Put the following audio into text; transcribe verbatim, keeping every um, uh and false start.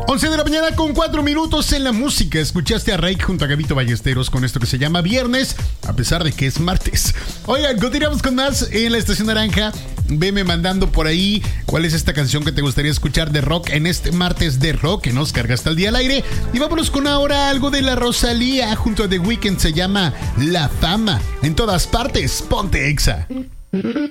once de la mañana con cuatro minutos en la música. Escuchaste a Rake junto a Gabito Ballesteros con esto que se llama Viernes, a pesar de que es martes. Oigan, continuamos con más en la Estación Naranja. Veme mandando por ahí cuál es esta canción que te gustaría escuchar de rock en este martes de rock que nos carga hasta el día al aire. Y vámonos con ahora algo de la Rosalía junto a The Weeknd. Se llama La Fama. En todas partes, ponte Exa.